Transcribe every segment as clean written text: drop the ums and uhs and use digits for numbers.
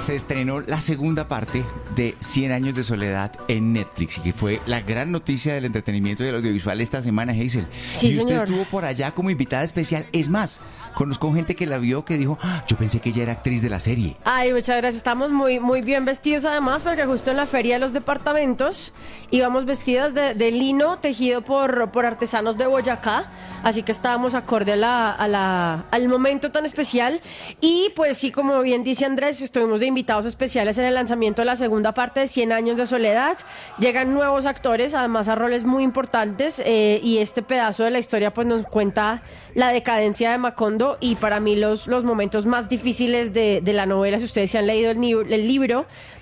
se estrenó la segunda parte de 100 años de soledad en Netflix y que fue la gran noticia del entretenimiento y del audiovisual esta semana, Hazel. Sí, y usted señor. estuvo por allá como invitada especial. Es más, conozco gente que la vio que dijo, yo pensé que ella era actriz de la serie. Ay, muchas gracias. Estamos muy bien vestidos además, porque justo en la Feria de los Departamentos íbamos vestidas de lino tejido por artesanos de Boyacá. Así que estábamos acorde al momento tan especial. Y pues sí, como bien dice Andrés, estuvimos de invitados especiales en el lanzamiento de la segunda parte de 100 años de soledad. Llegan nuevos actores, además a roles muy importantes, y este pedazo de la historia pues nos cuenta la decadencia de Macondo y para mí los momentos más difíciles de la novela. Si ustedes se han leído el libro,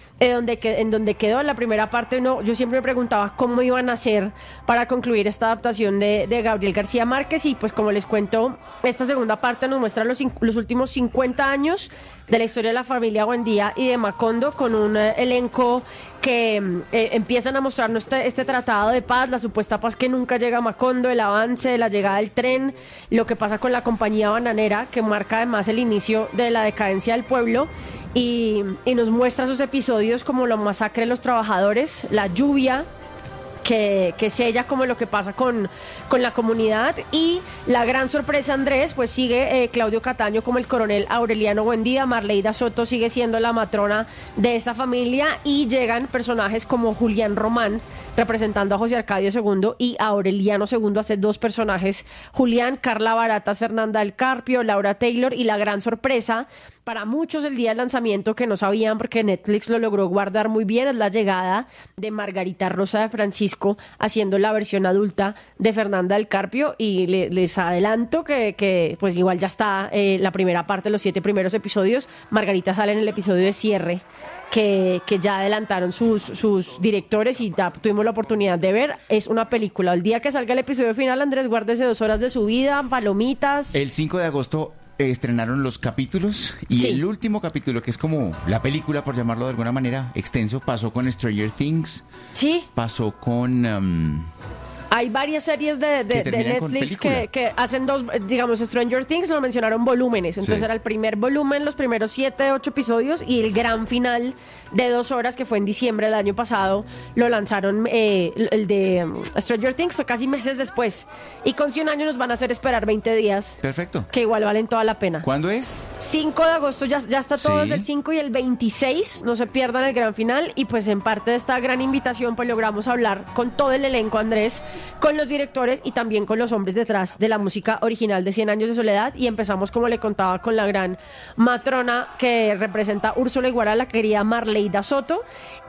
en donde quedó la primera parte, yo siempre me preguntaba cómo iban a hacer para concluir esta adaptación de Gabriel García Márquez, y pues como les cuento, esta segunda parte nos muestra los últimos 50 años de la historia de la familia Buendía y de Macondo, con un elenco que empiezan a mostrarnos este tratado de paz, la supuesta paz que nunca llega a Macondo, el avance, la llegada del tren, lo que pasa con la compañía bananera, que marca además el inicio de la decadencia del pueblo. Y nos muestra esos episodios como la masacre de los trabajadores, la lluvia que sella como lo que pasa con la comunidad, y la gran sorpresa, Andrés, pues sigue Claudio Cataño como el coronel Aureliano Buendía, Marleida Soto sigue siendo la matrona de esta familia, y llegan personajes como Julián Román representando a José Arcadio II y a Aureliano II, hace dos personajes, Julián, Carla Baratas, Fernanda del Carpio, Laura Taylor, y la gran sorpresa para muchos el día del lanzamiento, que no sabían porque Netflix lo logró guardar muy bien, es la llegada de Margarita Rosa de Francisco haciendo la versión adulta de Fernanda del Carpio, y les adelanto que pues igual ya está la primera parte, los 7 primeros episodios. Margarita sale en el episodio de cierre que ya adelantaron sus directores y ya tuvimos la oportunidad de ver. Es una película. El día que salga el episodio final, Andrés, guárdese 2 horas de su vida, palomitas. El 5 de agosto estrenaron los capítulos y Sí. El último capítulo, que es como la película, por llamarlo de alguna manera, extenso, pasó con Stranger Things, Sí. pasó con... Hay varias series de terminan con Netflix película. que hacen dos, digamos, Stranger Things lo mencionaron volúmenes, entonces Sí. era el primer volumen, los primeros 7, 8 episodios, y el gran final de 2 horas, que fue en diciembre del año pasado, lo lanzaron. El de Stranger Things fue casi meses después, y con 100 años nos van a hacer esperar 20 días, Perfecto. que igual valen toda la pena. ¿Cuándo es? 5 de agosto ya está todo, Sí. desde el 5 y el 26, no se pierdan el gran final. Y pues en parte de esta gran invitación pues logramos hablar con todo el elenco, Andrés, con los directores y también con los hombres detrás de la música original de 100 años de soledad, y empezamos, como le contaba, con la gran matrona que representa Úrsula Iguara, la querida Marleida Soto.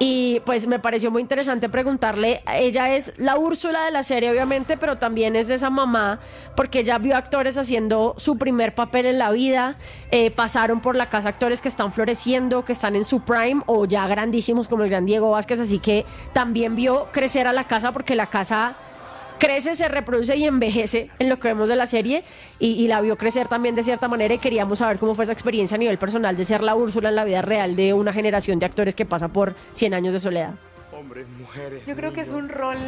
Y pues me pareció muy interesante preguntarle, ella es la Úrsula de la serie obviamente, pero también es esa mamá, porque ella vio actores haciendo su primer papel en la vida, pasaron por la casa actores que están floreciendo, que están en su prime o ya grandísimos como el gran Diego Vázquez, así que también vio crecer a la casa, porque la casa crece, se reproduce y envejece en lo que vemos de la serie, y la vio crecer también de cierta manera, y queríamos saber cómo fue esa experiencia a nivel personal de ser la Úrsula en la vida real de una generación de actores que pasa por 100 años de soledad. Hombres, mujeres. Yo creo que es un rol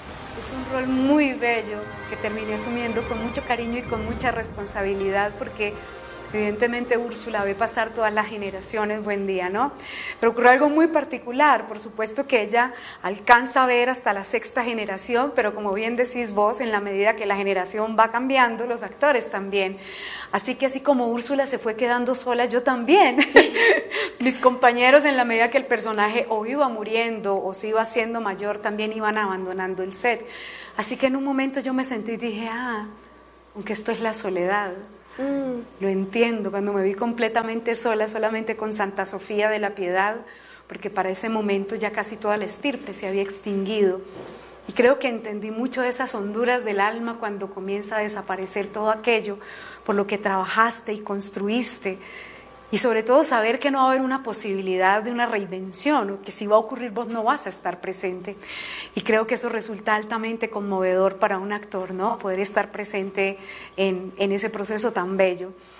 muy bello que terminé asumiendo con mucho cariño y con mucha responsabilidad, porque evidentemente Úrsula ve pasar todas las generaciones, buen día, ¿no? Pero ocurre algo muy particular, por supuesto que ella alcanza a ver hasta la 6ª generación, pero como bien decís vos, en la medida que la generación va cambiando, los actores también. Así que así como Úrsula se fue quedando sola, yo también. Mis compañeros, en la medida que el personaje o iba muriendo o se iba haciendo mayor, también iban abandonando el set. Así que en un momento yo me sentí y dije, aunque esto es la soledad. Lo entiendo, cuando me vi completamente sola, solamente con Santa Sofía de la Piedad, porque para ese momento ya casi toda la estirpe se había extinguido. Y creo que entendí mucho de esas honduras del alma cuando comienza a desaparecer todo aquello por lo que trabajaste y construiste. Y sobre todo saber que no va a haber una posibilidad de una reinvención, o que si va a ocurrir vos no vas a estar presente. Y creo que eso resulta altamente conmovedor para un actor, ¿no? Poder estar presente en ese proceso tan bello.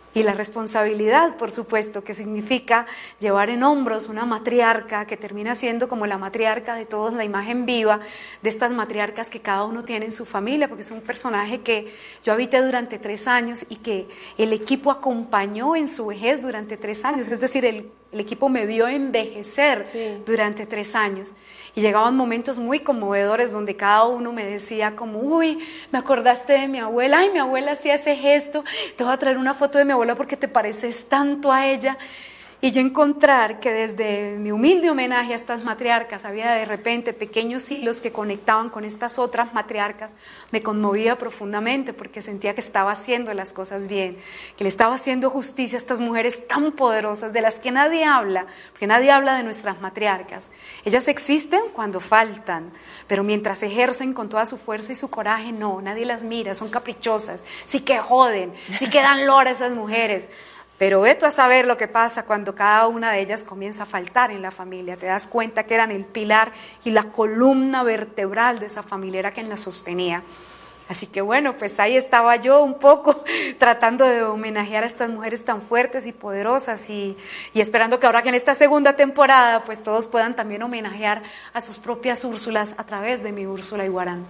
Y la responsabilidad, por supuesto, que significa llevar en hombros una matriarca que termina siendo como la matriarca de todos, la imagen viva de estas matriarcas que cada uno tiene en su familia, porque es un personaje que yo habité durante 3 años y que el equipo acompañó en su vejez durante 3 años, es decir, el equipo me vio envejecer durante 3 años. Y llegaban momentos muy conmovedores donde cada uno me decía como, uy, me acordaste de mi abuela, ay, mi abuela hacía ese gesto, te voy a traer una foto de mi abuela porque te pareces tanto a ella. Y yo encontrar que desde mi humilde homenaje a estas matriarcas había de repente pequeños hilos que conectaban con estas otras matriarcas, me conmovía profundamente porque sentía que estaba haciendo las cosas bien, que le estaba haciendo justicia a estas mujeres tan poderosas de las que nadie habla, porque nadie habla de nuestras matriarcas. Ellas existen cuando faltan, pero mientras ejercen con toda su fuerza y su coraje, no, nadie las mira, son caprichosas, sí que joden, sí que dan lora a esas mujeres. Pero vete a saber lo que pasa cuando cada una de ellas comienza a faltar en la familia. Te das cuenta que eran el pilar y la columna vertebral de esa familia, era quien la sostenía. Así que bueno, pues ahí estaba yo un poco tratando de homenajear a estas mujeres tan fuertes y poderosas y esperando que ahora que en esta segunda temporada pues todos puedan también homenajear a sus propias Úrsulas a través de mi Úrsula Iguarán.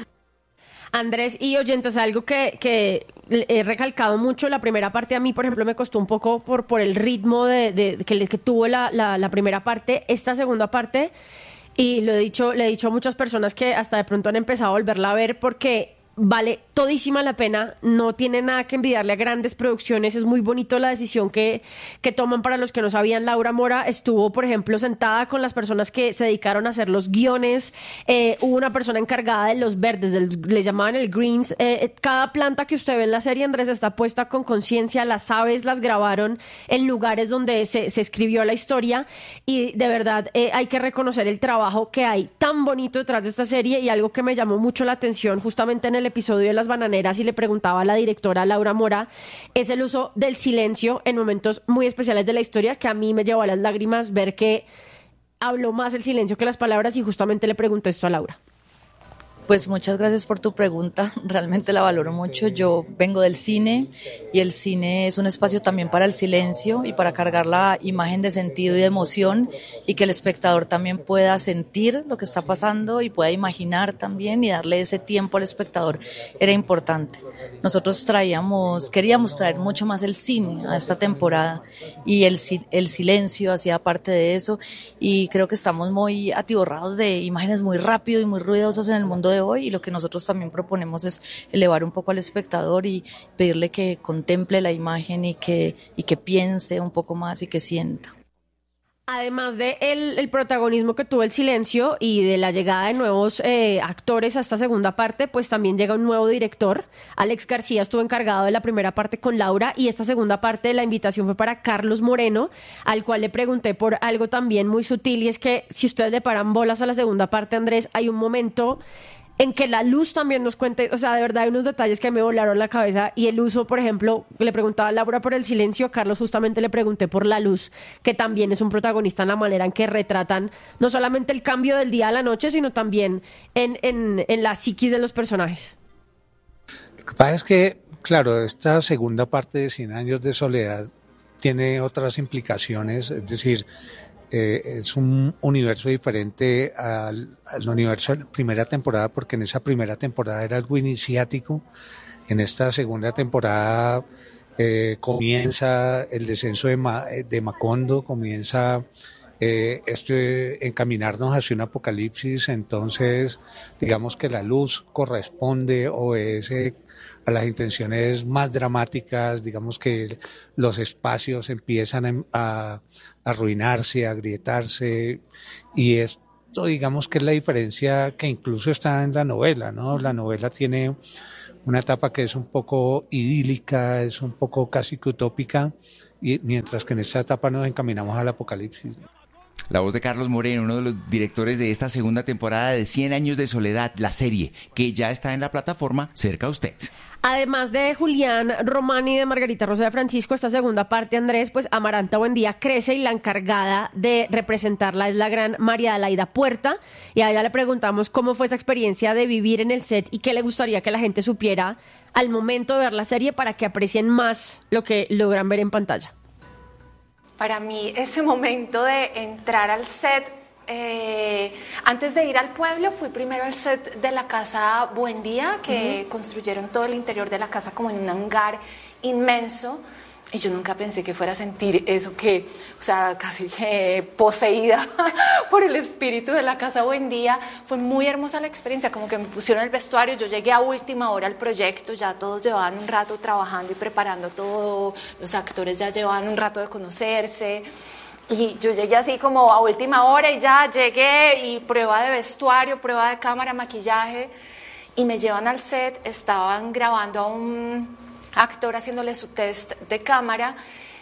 Andrés y oyentes, algo que he recalcado mucho, la primera parte a mí, por ejemplo, me costó un poco por el ritmo que tuvo la primera parte. Esta segunda parte, y le he dicho a muchas personas que hasta de pronto han empezado a volverla a ver porque vale todísima la pena, no tiene nada que envidiarle a grandes producciones, es muy bonito la decisión que toman. Para los que no sabían, Laura Mora estuvo, por ejemplo, sentada con las personas que se dedicaron a hacer los guiones, hubo una persona encargada de los verdes, le llamaban el greens, cada planta que usted ve en la serie, Andrés, está puesta con conciencia, las aves las grabaron en lugares donde se escribió la historia y de verdad hay que reconocer el trabajo que hay tan bonito detrás de esta serie. Y algo que me llamó mucho la atención justamente en el episodio de las bananeras y le preguntaba a la directora Laura Mora, es el uso del silencio en momentos muy especiales de la historia, que a mí me llevó a las lágrimas ver que habló más el silencio que las palabras, y justamente le pregunté esto a Laura. Pues muchas gracias por tu pregunta, realmente la valoro mucho. Yo vengo del cine y el cine es un espacio también para el silencio y para cargar la imagen de sentido y de emoción y que el espectador también pueda sentir lo que está pasando y pueda imaginar también y darle ese tiempo al espectador era importante. Nosotros queríamos traer mucho más el cine a esta temporada y el silencio hacía parte de eso y creo que estamos muy atiborrados de imágenes muy rápido y muy ruidosas en el mundo de hoy y lo que nosotros también proponemos es elevar un poco al espectador y pedirle que contemple la imagen y que piense un poco más y que sienta. Además de el protagonismo que tuvo el silencio y de la llegada de nuevos actores a esta segunda parte, pues también llega un nuevo director. Alex García estuvo encargado de la primera parte con Laura y esta segunda parte la invitación fue para Carlos Moreno, al cual le pregunté por algo también muy sutil, y es que si ustedes le paran bolas a la segunda parte, Andrés, hay un momento en que la luz también nos cuente, o sea, de verdad hay unos detalles que me volaron la cabeza, y el uso, por ejemplo, le preguntaba a Laura por el silencio, a Carlos justamente le pregunté por la luz, que también es un protagonista en la manera en que retratan no solamente el cambio del día a la noche, sino también en la psiquis de los personajes. Lo que pasa es que, claro, esta segunda parte de 100 años de soledad tiene otras implicaciones, es decir, es un universo diferente al universo de la primera temporada, porque en esa primera temporada era algo iniciático. En esta segunda temporada comienza el descenso de Macondo, comienza encaminarnos hacia un apocalipsis. Entonces, digamos que la luz corresponde o a las intenciones más dramáticas, digamos que los espacios empiezan a arruinarse, a agrietarse, y esto digamos que es la diferencia que incluso está en la novela, ¿no? La novela tiene una etapa que es un poco idílica, es un poco casi que utópica, y mientras que en esta etapa nos encaminamos al apocalipsis. La voz de Carlos Moreno, uno de los directores de esta segunda temporada de 100 años de soledad, la serie, que ya está en la plataforma cerca a usted. Además de Julián Román y de Margarita Rosa de Francisco, esta segunda parte, Andrés, pues Amaranta Buendía crece y la encargada de representarla es la gran María Adelaida Puerta, y a ella le preguntamos cómo fue esa experiencia de vivir en el set y qué le gustaría que la gente supiera al momento de ver la serie para que aprecien más lo que logran ver en pantalla? Para mí, ese momento de entrar al set, antes de ir al pueblo, fui primero al set de la casa Buen Día, que construyeron todo el interior de la casa como en un hangar inmenso. Y yo nunca pensé que fuera a sentir eso, o sea, casi que poseída por el espíritu de la casa Buen Día. Fue muy hermosa la experiencia, como que me pusieron el vestuario. Yo llegué a última hora al proyecto, ya todos llevaban un rato trabajando y preparando todo. Los actores ya llevaban un rato de conocerse. Y yo llegué así como a última hora y ya llegué y prueba de vestuario, prueba de cámara, maquillaje. Y me llevan al set, estaban grabando a un actor haciéndole su test de cámara.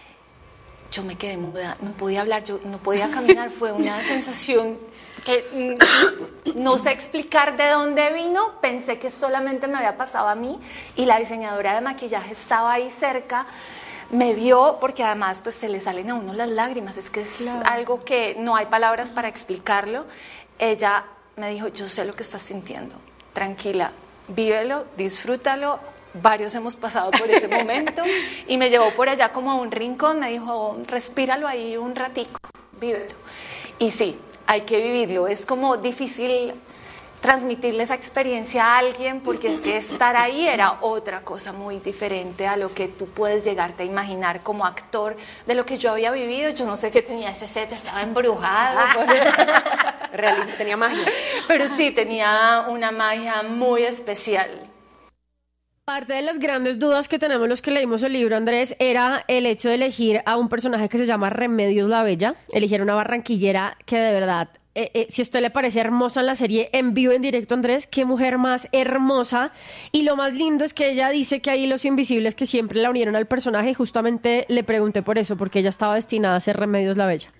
Yo me quedé muda, no podía hablar, yo no podía caminar. Fue una sensación que no sé explicar de dónde vino. Pensé que solamente me había pasado a mí, y la diseñadora de maquillaje estaba ahí cerca, me vio, porque además pues se le salen a uno las lágrimas, es que es algo que no hay palabras para explicarlo. Ella me dijo: yo sé lo que estás sintiendo, tranquila, vívelo, disfrútalo. Varios hemos pasado por ese momento. Y me llevó por allá como a un rincón, me dijo: respíralo ahí un ratico, vívelo. Y sí, hay que vivirlo. Es como difícil transmitirle esa experiencia a alguien, porque es que estar ahí era otra cosa muy diferente a lo que tú puedes llegarte a imaginar como actor, de lo que yo había vivido. Yo no sé qué tenía ese set, estaba embrujado. Realmente tenía magia. Pero sí, tenía una magia muy especial. Parte de las grandes dudas que tenemos los que leímos el libro, Andrés, era el hecho de elegir a un personaje que se llama Remedios la Bella, elegir una barranquillera que de verdad, si a usted le parece hermosa en la serie, en vivo, en directo, Andrés, qué mujer más hermosa. Y lo más lindo es que ella dice que hay hilos invisibles que siempre la unieron al personaje, y justamente le pregunté por eso, porque ella estaba destinada a ser Remedios la Bella.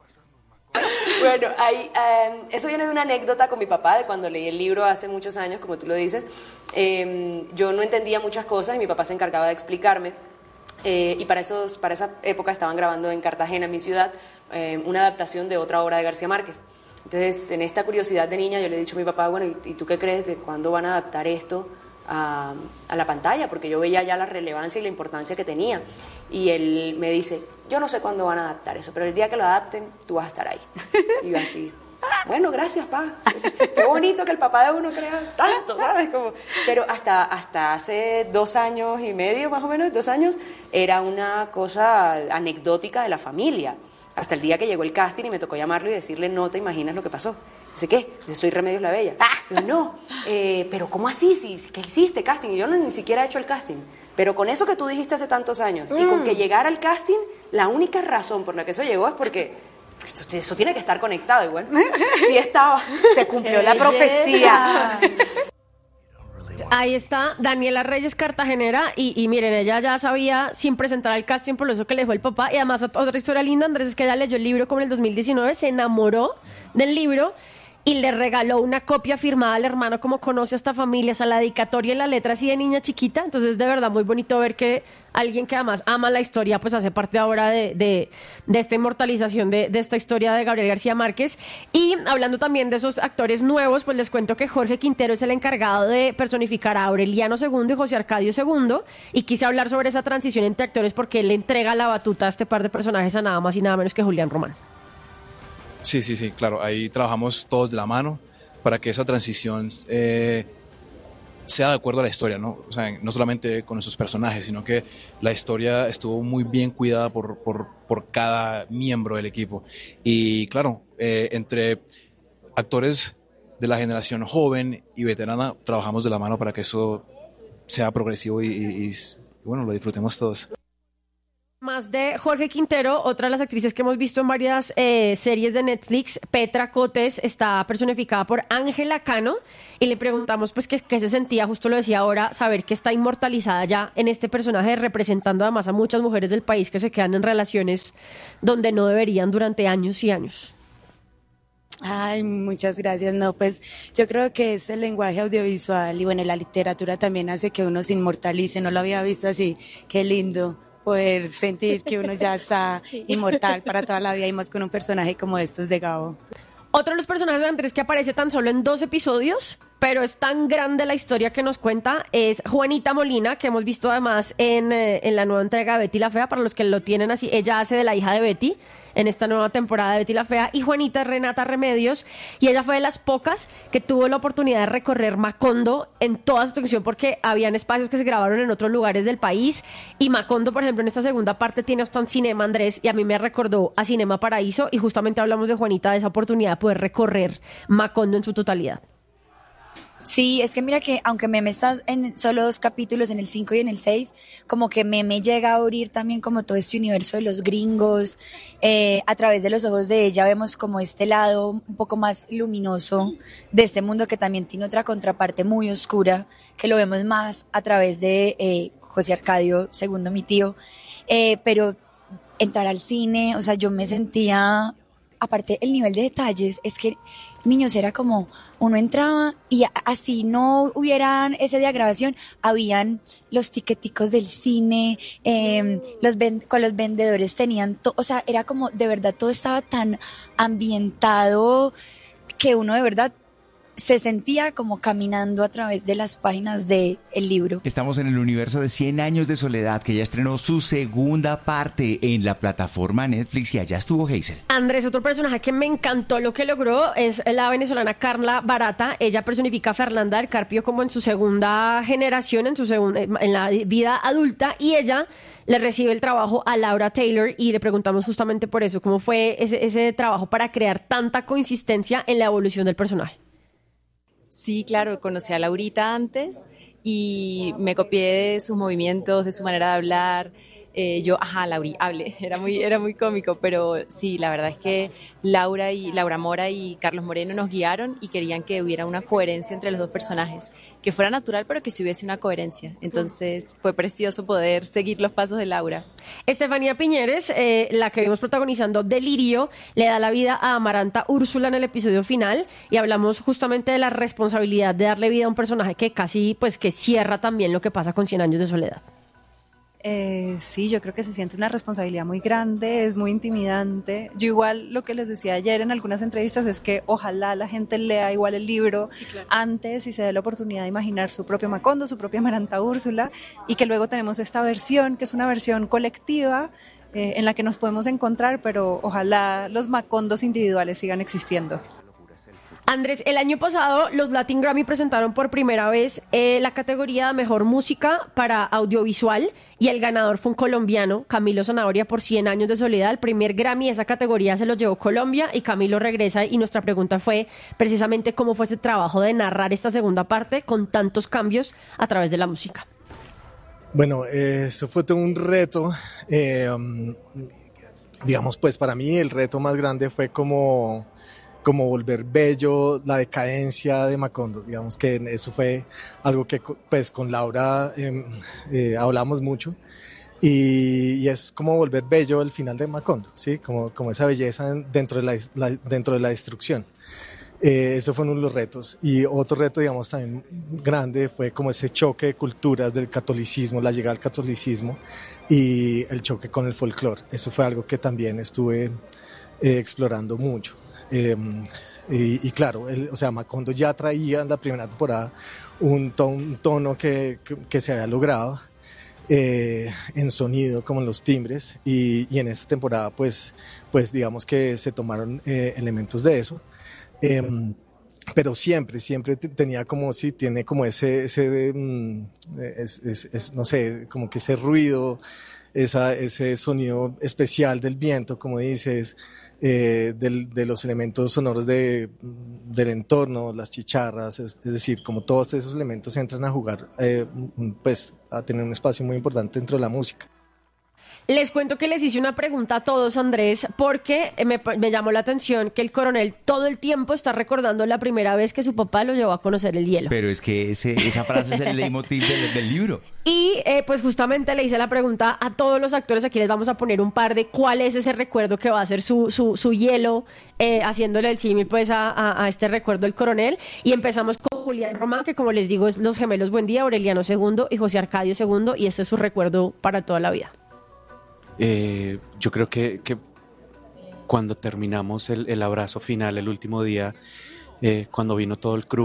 Bueno, eso viene de una anécdota con mi papá, de cuando leí el libro hace muchos años, como tú lo dices. Yo no entendía muchas cosas y mi papá se encargaba de explicarme. Y para esa época estaban grabando en Cartagena, en mi ciudad, una adaptación de otra obra de García Márquez. Entonces, en esta curiosidad de niña, yo le he dicho a mi papá: bueno, ¿y tú qué crees de cuándo van a adaptar esto a la pantalla? Porque yo veía ya la relevancia y la importancia que tenía. Y él me dice: yo no sé cuándo van a adaptar eso, pero el día que lo adapten, tú vas a estar ahí. Y yo así: bueno, gracias, pa. Qué bonito que el papá de uno crea tanto, ¿sabes? Pero hasta hace 2 años y medio, más o menos, 2 años, era una cosa anecdótica de la familia. Hasta el día que llegó el casting y me tocó llamarlo y decirle: no te imaginas lo que pasó. Dice: ¿qué? Yo soy Remedios la Bella. Yo: no, pero ¿cómo así? ¿Qué hiciste casting? Y yo ni siquiera he hecho el casting. Pero con eso que tú dijiste hace tantos años, y con que llegara al casting, la única razón por la que eso llegó es porque eso tiene que estar conectado igual. Sí estaba. Se cumplió la profecía. Ahí está Daniela Reyes, cartagenera, y miren, ella ya sabía sin presentar al casting, por eso que le dejó el papá. Y además, otra historia linda, Andrés, es que ella leyó el libro como en el 2019, se enamoró del libro y le regaló una copia firmada al hermano, como conoce a esta familia, o sea, la dedicatoria y la letra así de niña chiquita. Entonces, de verdad, muy bonito ver que alguien que además ama la historia, pues hace parte ahora de esta inmortalización de esta historia de Gabriel García Márquez. Y hablando también de esos actores nuevos, pues les cuento que Jorge Quintero es el encargado de personificar a Aureliano II y José Arcadio II, y quise hablar sobre esa transición entre actores porque él le entrega la batuta a este par de personajes a nada más y nada menos que Julián Román. Sí, claro, ahí trabajamos todos de la mano para que esa transición sea de acuerdo a la historia, ¿no? O sea, no solamente con esos personajes, sino que la historia estuvo muy bien cuidada por cada miembro del equipo. Y claro, entre actores de la generación joven y veterana, trabajamos de la mano para que eso sea progresivo y bueno, lo disfrutemos todos. Más de Jorge Quintero, otra de las actrices que hemos visto en varias series de Netflix, Petra Cotes, está personificada por Ángela Cano, y le preguntamos pues qué se sentía, justo lo decía ahora, saber que está inmortalizada ya en este personaje, representando además a muchas mujeres del país que se quedan en relaciones donde no deberían durante años y años. Ay, muchas gracias. No, pues yo creo que es el lenguaje audiovisual y bueno, la literatura también hace que uno se inmortalice. No lo había visto así. Qué lindo poder sentir que uno ya está inmortal para toda la vida, y más con un personaje como estos de Gabo. Otro de los personajes de Andrés que aparece tan solo en 2 episodios, pero es tan grande la historia que nos cuenta. Es Juanita Molina, que hemos visto además en la nueva entrega de Betty la Fea, para los que lo tienen así. Ella hace de la hija de Betty en esta nueva temporada de Betty la Fea, y Juanita es Renata Remedios, y ella fue de las pocas que tuvo la oportunidad de recorrer Macondo en toda su extensión, porque habían espacios que se grabaron en otros lugares del país, y Macondo, por ejemplo, en esta segunda parte tiene hasta un cinema, Andrés, y a mí me recordó a Cinema Paraíso, y justamente hablamos de Juanita, de esa oportunidad de poder recorrer Macondo en su totalidad. Sí, es que mira que aunque Meme está en solo 2 capítulos, en el 5 y en el 6, como que Meme llega a abrir también como todo este universo de los gringos. A través de los ojos de ella vemos como este lado un poco más luminoso de este mundo, que también tiene otra contraparte muy oscura, que lo vemos más a través de José Arcadio, segundo mi tío. Pero entrar al cine, o sea, yo me sentía... Aparte, el nivel de detalles es que, niños, era como uno entraba y así no hubieran ese día de grabación, habían los tiqueticos del cine, con los vendedores tenían o sea, era como, de verdad, todo estaba tan ambientado que uno de verdad se sentía como caminando a través de las páginas del libro. Estamos en el universo de 100 años de soledad, que ya estrenó su segunda parte en la plataforma Netflix, y allá estuvo Hazel. Andrés, otro personaje que me encantó lo que logró es la venezolana Carla Barata. Ella personifica a Fernanda del Carpio como en su segunda generación, en la vida adulta, y ella le recibe el trabajo a Laura Taylor, y le preguntamos justamente por eso, cómo fue ese trabajo para crear tanta consistencia en la evolución del personaje. Sí, claro, conocí a Laurita antes y me copié de sus movimientos, de su manera de hablar. Lauri, hable, era muy cómico, pero sí, la verdad es que Laura Mora y Carlos Moreno nos guiaron y querían que hubiera una coherencia entre los dos personajes, que fuera natural, pero que si hubiese una coherencia. Entonces fue precioso poder seguir los pasos de Laura. Estefanía Piñeres, la que vimos protagonizando Delirio, le da la vida a Amaranta Úrsula en el episodio final, y hablamos justamente de la responsabilidad de darle vida a un personaje que casi, pues, que cierra también lo que pasa con 100 años de soledad. Sí, yo creo que se siente una responsabilidad muy grande, es muy intimidante. Yo igual lo que les decía ayer en algunas entrevistas es que ojalá la gente lea igual el libro antes y se dé la oportunidad de imaginar su propio Macondo, su propia Amaranta Úrsula, y que luego tenemos esta versión, que es una versión colectiva en la que nos podemos encontrar, pero ojalá los Macondos individuales sigan existiendo. Andrés, el año pasado los Latin Grammy presentaron por primera vez la categoría de Mejor Música para Audiovisual, y el ganador fue un colombiano, Camilo Zanahoria, por 100 años de soledad. El primer Grammy de esa categoría se lo llevó Colombia, y Camilo regresa, y nuestra pregunta fue precisamente cómo fue ese trabajo de narrar esta segunda parte con tantos cambios a través de la música. Bueno, eso fue todo un reto. Digamos, pues para mí el reto más grande fue como volver bello la decadencia de Macondo. Digamos que eso fue algo que pues con Laura hablamos mucho, y es como volver bello el final de Macondo, ¿sí? Como esa belleza dentro de la destrucción. Eso fue uno de los retos. Y otro reto, digamos, también grande fue como ese choque de culturas del catolicismo, la llegada al catolicismo y el choque con el folclore. Eso fue algo que también estuve explorando mucho. Y claro, Macondo ya traía en la primera temporada un tono que se había logrado en sonido, como en los timbres, y en esta temporada pues digamos que se tomaron elementos de eso, pero siempre tenía como, sí, tiene como ese no sé, como que ese ruido, ese sonido especial del viento, como dices, de los elementos sonoros del entorno, las chicharras, es decir, como todos esos elementos entran a jugar, pues a tener un espacio muy importante dentro de la música. Les cuento que les hice una pregunta a todos, Andrés, porque me llamó la atención que el coronel todo el tiempo está recordando la primera vez que su papá lo llevó a conocer el hielo. Pero es que esa frase es el leitmotiv del libro. Y pues justamente le hice la pregunta a todos los actores. Aquí les vamos a poner un par de cuál es ese recuerdo que va a ser su hielo, haciéndole el símil pues a este recuerdo del coronel. Y empezamos con Julián Román, que como les digo es los gemelos Buendía, Aureliano II y José Arcadio II, y este es su recuerdo para toda la vida. Yo creo que cuando terminamos el abrazo final, el último día, cuando vino todo el crew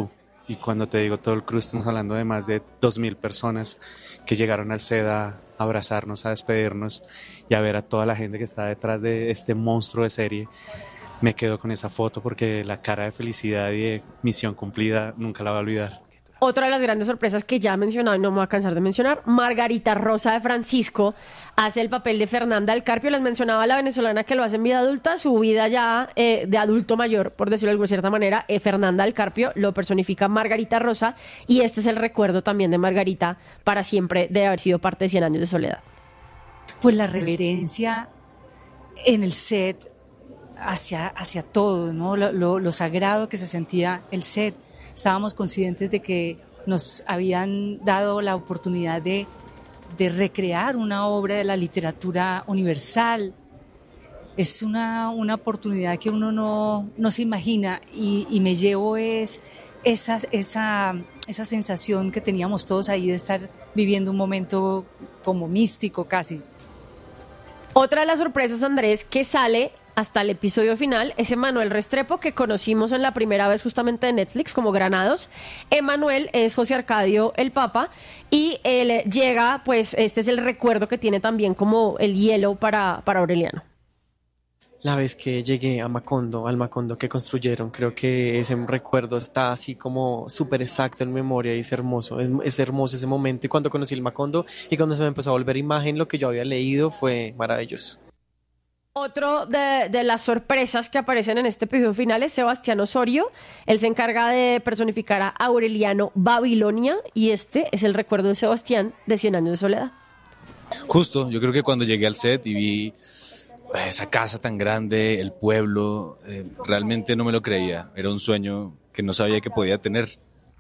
y cuando te digo todo el crew, estamos hablando de más de 2.000 personas que llegaron al set a abrazarnos, a despedirnos y a ver a toda la gente que está detrás de este monstruo de serie. Me quedo con esa foto porque la cara de felicidad y de misión cumplida nunca la voy a olvidar. Otra de las grandes sorpresas que ya he mencionado y no me voy a cansar de mencionar, Margarita Rosa de Francisco hace el papel de Fernanda del Carpio. Les mencionaba la venezolana que lo hace en vida adulta, su vida ya de adulto mayor, por decirlo de cierta manera, Fernanda del Carpio lo personifica Margarita Rosa y este es el recuerdo también de Margarita para siempre de haber sido parte de 100 años de soledad. Pues la reverencia en el set hacia todo, ¿no? Lo sagrado que se sentía el set. Estábamos conscientes de que nos habían dado la oportunidad de recrear una obra de la literatura universal. Es una oportunidad que uno no se imagina y me llevo esa sensación que teníamos todos ahí de estar viviendo un momento como místico casi. Otra de las sorpresas, Andrés, que sale hasta el episodio final es Emanuel Restrepo, que conocimos en la primera vez justamente de Netflix como Granados. Emanuel es José Arcadio el Papa y él llega, pues este es el recuerdo que tiene también como el hielo para Aureliano. La vez que llegué a Macondo, al Macondo que construyeron, creo que ese recuerdo está así como súper exacto en memoria y es hermoso ese momento. Y cuando conocí el Macondo y cuando se me empezó a volver imagen, lo que yo había leído fue maravilloso. Otro de las sorpresas que aparecen en este episodio final es Sebastián Osorio. Él se encarga de personificar a Aureliano Babilonia y este es el recuerdo de Sebastián de 100 años de soledad. Justo, yo creo que cuando llegué al set y vi esa casa tan grande, el pueblo, realmente no me lo creía. Era un sueño que no sabía que podía tener.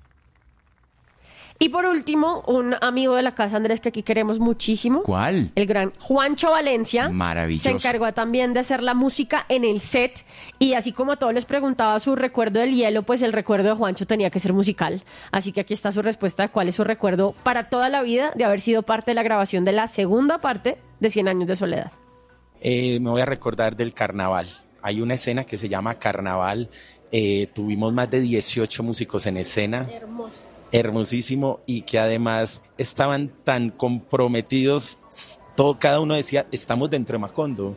Y por último, un amigo de la casa, Andrés, que aquí queremos muchísimo. ¿Cuál? El gran Juancho Valencia. Maravilloso. Se encargó también de hacer la música en el set. Y así como a todos les preguntaba su recuerdo del hielo, pues el recuerdo de Juancho tenía que ser musical. Así que aquí está su respuesta de cuál es su recuerdo para toda la vida de haber sido parte de la grabación de la segunda parte de 100 años de soledad. Me voy a recordar del carnaval. Hay una escena que se llama Carnaval. Tuvimos más de 18 músicos en escena. Hermoso. Hermosísimo y que además estaban tan comprometidos, cada uno decía, estamos dentro de Macondo.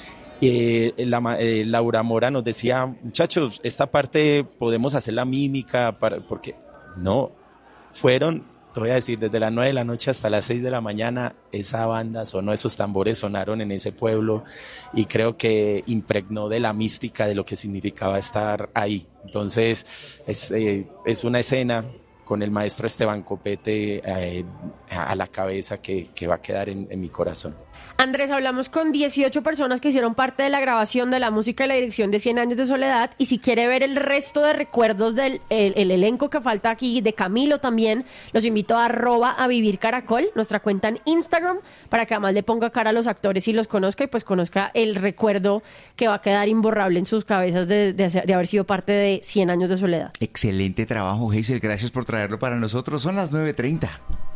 Laura Mora nos decía, muchachos, esta parte podemos hacer la mímica, porque no, te voy a decir, desde las 9 de la noche hasta las 6 de la mañana, esa banda sonó, esos tambores sonaron en ese pueblo y creo que impregnó de la mística de lo que significaba estar ahí. Entonces, es una escena con el maestro Esteban Copete a la cabeza que va a quedar en mi corazón. Andrés, hablamos con 18 personas que hicieron parte de la grabación de la música y la dirección de 100 años de soledad y si quiere ver el resto de recuerdos del el elenco que falta aquí, de Camilo también, los invito a @vivircaracol, nuestra cuenta en Instagram, para que además le ponga cara a los actores y los conozca y pues conozca el recuerdo que va a quedar imborrable en sus cabezas de haber sido parte de 100 años de soledad. Excelente trabajo, Hazel, gracias por traerlo para nosotros. Son las 9:30.